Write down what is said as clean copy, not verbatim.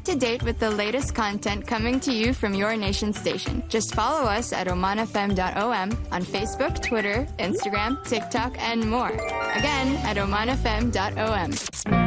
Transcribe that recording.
to date with the latest content coming to you from your nation station. Just follow us at omanfm.om on Facebook, Twitter, Instagram, TikTok, and more. Again, at omanfm.om.